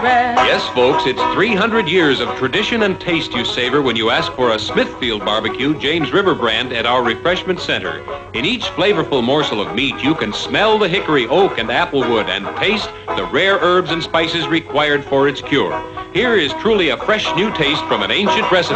bread. Yes, folks, it's 300 years of tradition and taste you savor when you ask for a Smithfield Barbecue James River brand at our refreshment center. In each flavorful morsel of meat, you can smell the hickory, oak, and applewood and taste the rare herbs and spices required for its cure. Here is truly a fresh new taste from an ancient recipe.